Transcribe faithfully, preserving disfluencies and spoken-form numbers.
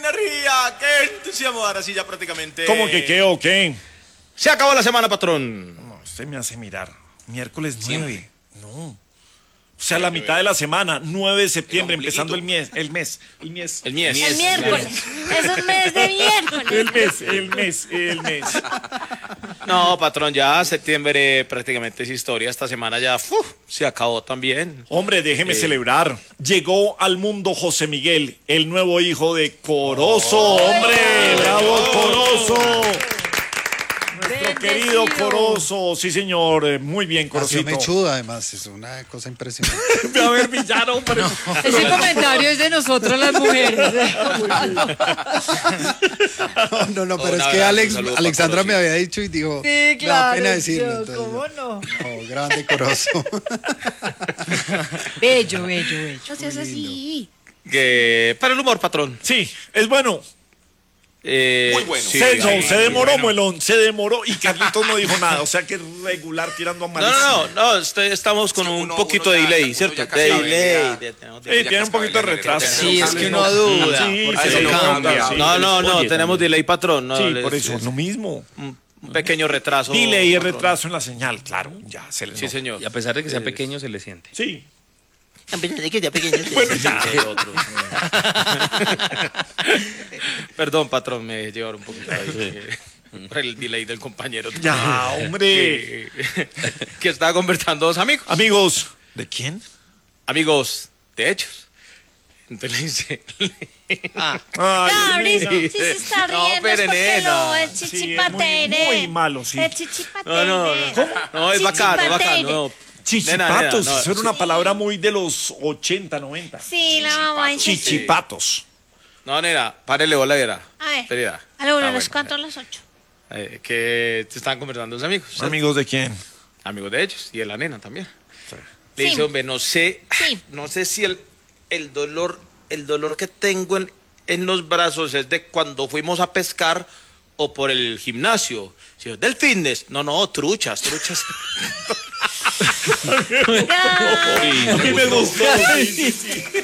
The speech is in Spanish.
energía, qué entusiasmo. Ahora sí, ya prácticamente. ¿Cómo que qué o qué? Se acabó la semana, patrón. No, usted me hace mirar. Miércoles nueve. No. O sea, la mitad de la semana, nueve de septiembre, El empezando el ombliguito. mes, el mes, el mes. El mies. El miércoles. Es un mes de miércoles. El mes, el mes, el mes. No, patrón, ya septiembre prácticamente es historia. Esta semana ya uf, se acabó también. Hombre, déjeme celebrar. Llegó al mundo José Miguel, el nuevo hijo de Corozo. ¡Hombre! ¡Bravo, Corozo! Nuestro querido Corozo. Sí, señor. Eh, Muy bien, Nació Corocito. mechudo, además, es una cosa impresionante. A ver, villano, hombre. Ese comentario es de nosotros las mujeres. No, no, no, pero Un es que abrazo, Alex, un saludo Alexandra para me Corozito. había dicho y dijo, Sí, me da claro. pena decirlo. yo, entonces, ¿Cómo yo, no? no, grande Corozo. Bello, bello, bello. No seas así. Que, para el humor, patrón. Sí, es bueno. Eh, Muy bueno. sí, se, sí, no, sí, se demoró, bueno. Muelón, se demoró y Carlitos no dijo nada. O sea que regular tirando a No, malísimo. no, no, no estoy- estamos con Sí, un uno- poquito uno de ya- delay, uno ¿cierto? ya De casi sabe, delay. ya- de- tenemos Eh, delay. tiene un poquito de retraso. Sí, es que uno duda. Sí, porque se eso le cambia. nota, sí. No, no, no, Oye, tenemos también. delay, patrón. No, Sí, les- por eso, es lo mismo. un, un pequeño retraso. Delay y patrón. retraso en la señal, claro. Ya se le Sí, nota. señor. Y a pesar de que sea pequeño, se le siente. Sí. A pesar de que ya pequeño. Bueno, ya. Sí, otro. Perdón, patrón, me llevaron un poquito ahí. Por el delay del compañero. Ya, hombre. Que, que estaba conversando dos amigos. Amigos, ¿de quién? Amigos de hechos. Entonces le dice. Ay, Claro, Dios sí, mío. sí se está No, riendo, es pero porque nena. no, es Sí, es chichipatere. muy- muy malo, sí. Es chichipatere. No, no, no. No, es bacano, es bacano. No. Chichipatos, Nena, nena, no. eso era una palabra muy de los ochenta, noventa. Sí, la mamá dice. Chichipatos. No, nena, párele bola, era. A ver. Espera. A la una, Ah, a las bueno. cuatro, a las ocho. Eh, que te estaban conversando dos amigos. ¿cierto? ¿Amigos de quién? Amigos de ellos y de la nena también. Le Sí. dice, hombre, no sé, Sí. no sé si el, el dolor, el dolor que tengo en, en los brazos es de cuando fuimos a pescar o por el gimnasio. Sí, del fitness. No, no, truchas, truchas. Ya. A mí me gustó. Sí, sí, sí.